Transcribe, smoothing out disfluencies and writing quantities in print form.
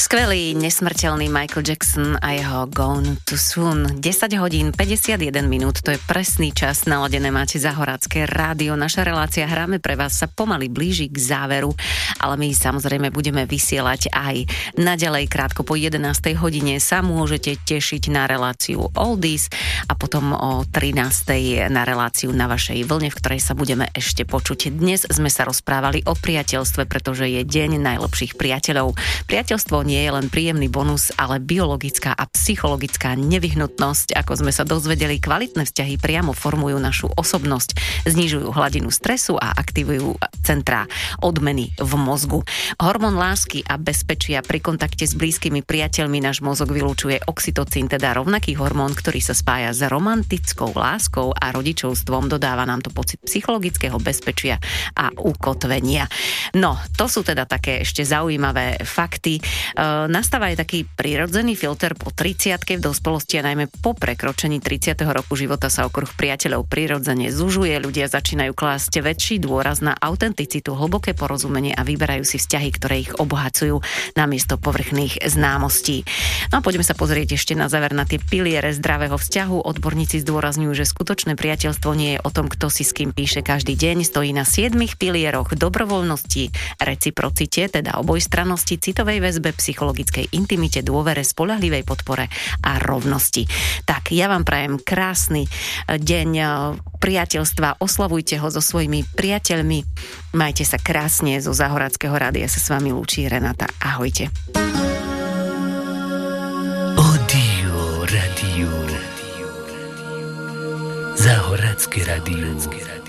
Skvelý, nesmrteľný Michael Jackson a jeho Gone Too Soon. 10 hodín 51 minút, to je presný čas, naladené máte Záhorácké rádio. Naša relácia Hráme pre vás sa pomaly blíži k záveru, ale my samozrejme budeme vysielať aj naďalej. Krátko po 11. hodine sa môžete tešiť na reláciu Oldies a potom o 13. na reláciu Na vašej vlne, v ktorej sa budeme ešte počuť. Dnes sme sa rozprávali o priateľstve, pretože je deň najlepších priateľov. Priateľstvo nie je len príjemný bonus, ale biologická a psychologická nevyhnutnosť. Ako sme sa dozvedeli, kvalitné vzťahy priamo formujú našu osobnosť, znižujú hladinu stresu a aktivujú centrá odmeny v mozgu. Hormón lásky a bezpečia pri kontakte s blízkymi priateľmi náš mozog vylučuje oxytocín, teda rovnaký hormón, ktorý sa spája s romantickou láskou a rodičovstvom. Dodáva nám to pocit psychologického bezpečia a ukotvenia. No, to sú teda také ešte zaujímavé fakty. Nastáva aj taký prirodzený filter po 30-ke v dospelosti a najmä po prekročení 30. roku života sa okruh priateľov prirodzene zužuje. Ľudia začínajú klásť väčší dôraz na autenticitu, hlboké porozumenie a vyberajú si vzťahy, ktoré ich obohacujú namiesto povrchných známostí. No a poďme sa pozrieť ešte na záver na tie piliere zdravého vzťahu. Odborníci zdôrazňujú, že skutočné priateľstvo nie je o tom, kto si s kým píše každý deň. Stojí na 7 pilieroch: dobrovoľnosti, reciprocite, teda obojstrannosti, citovej väzbe, psychologickej intimite, dôvere, spoľahlivej podpore a rovnosti. Tak, ja vám prajem krásny deň priateľstva, oslavujte ho so svojimi priateľmi, majte sa krásne. Zo Záhoráckeho rádia sa s vami lúči Renata. Ahojte. Radio. Záhorácké rádio.